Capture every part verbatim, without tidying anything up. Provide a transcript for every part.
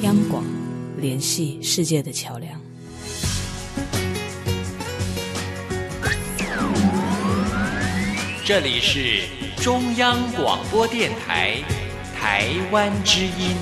央广，联系世界的桥梁。 这里是中央广播电台台湾之音。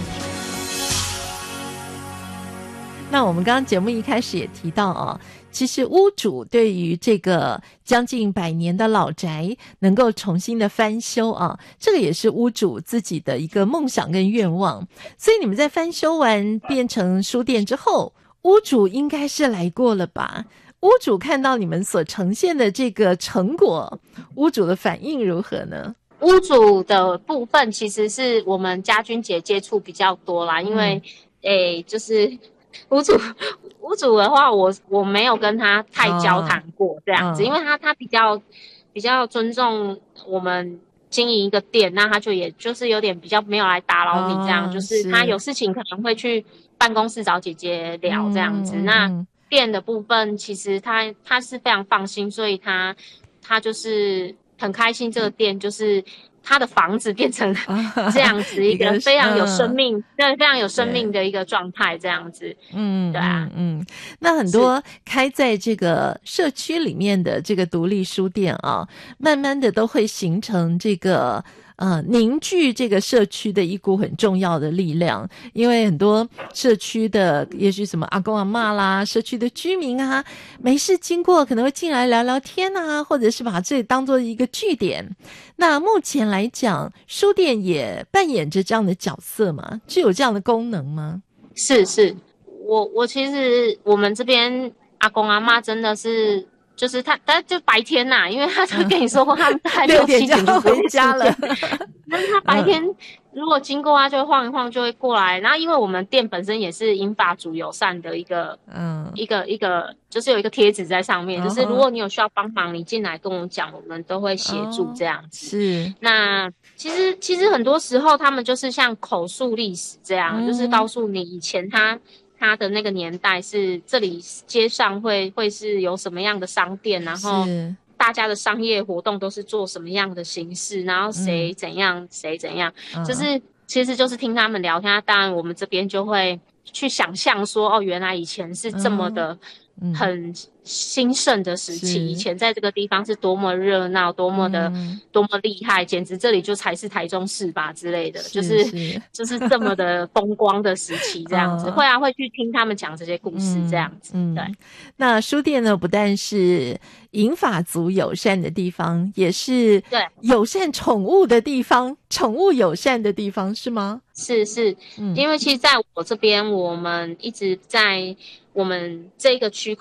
那我们刚刚节目一开始也提到啊，其实屋主对于这个将近百年的老宅能够重新的翻修啊，这个也是屋主自己的一个梦想跟愿望。所以你们在翻修完变成书店之后，屋主应该是来过了吧？屋主看到你们所呈现的这个成果，屋主的反应如何呢？ 屋主的部分其实是我们家君姐接触比较多啦，因为诶、嗯，就是屋主屋主的话，我我没有跟他太交谈过这样子，哦、因为他他比较比较尊重我们经营一个店，那他就也就是有点比较没有来打扰你这样，哦、就是他有事情可能会去办公室找姐姐聊这样子，嗯、那。店的部分其实他他是非常放心，所以他他就是很开心，这个店就是他的房子变成这样子一个非常有生命、嗯、对，非常有生命的一个状态这样子。嗯，对啊， 嗯嗯。那很多开在这个社区里面的这个独立书店啊，慢慢的都会形成这个呃，凝聚这个社区的一股很重要的力量，因为很多社区的，也许什么阿公阿嬷啦，社区的居民啊，没事经过可能会进来聊聊天啊，或者是把这里当做一个据点。那目前来讲，书店也扮演着这样的角色吗？具有这样的功能吗？ 是是，我我其实我们这边阿公阿嬷真的是。就是他，他就白天呐、啊，因为他就跟你说过，他们大概六七点就回家了。 但是他白天如果经过，他就会晃一晃，就会过来。然后，因为我们店本身也是英法族友善的一个，嗯，一个一个，就是有一个贴纸在上面， uh-huh. 就是如果你有需要帮忙，你进来跟我讲，我们都会协助这样子。Uh-huh. 是。那其实其实很多时候，他们就是像口述历史这样， uh-huh. 就是告诉你以前他。他的那个年代是这里街上会会是有什么样的商店，然后大家的商业活动都是做什么样的形式，然后谁怎样谁、嗯、怎样，就是其实就是听他们聊天。当然我们这边就会去想象说，哦，原来以前是这么的很兴盛的时期，以前在这个地方是多么热闹，多么的、嗯、多么厉害，简直这里就才是台中市吧之类的，是就是是就是这么的风光的时期这样子。会啊，会去听他们讲这些故事这样子。嗯，对。 那书店呢，不但是银发族友善的地方，也是对友善宠物的地方，宠物友善的地方是吗？ 是是、嗯，因为其实在我这边，我们一直在我们这个区